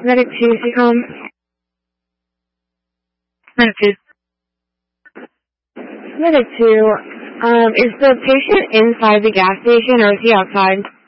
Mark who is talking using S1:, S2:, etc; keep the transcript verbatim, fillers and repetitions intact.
S1: Medic two, Seacom.
S2: Medic two.
S1: Medic two, um, is the patient inside the gas station or is he outside?